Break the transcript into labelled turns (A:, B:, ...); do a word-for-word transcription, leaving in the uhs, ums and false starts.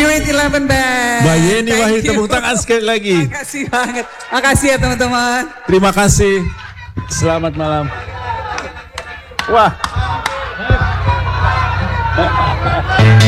A: Spirit Eleven Band.
B: Mbak Yeni
A: Thank
B: Wahid,
A: you.
B: tepuk tangan sekali lagi.
A: Makasih banget. Makasih ya teman-teman.
B: Terima kasih. Selamat malam. Wah.